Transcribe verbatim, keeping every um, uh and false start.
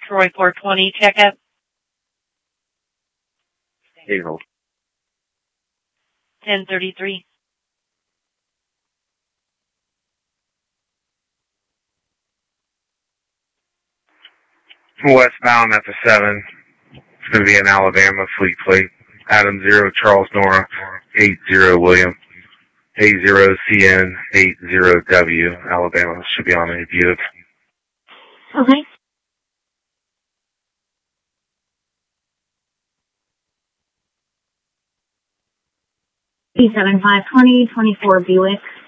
Troy four twenty, checkup. Hey, hold. ten thirty-three. Westbound at the seven. It's going to be an Alabama fleet plate. Adam zero, Charles Nora, eight zero William, A zero C N, eight zero W, Alabama. Should be on a Buick. Okay. B seven five twenty, twenty-four Buick.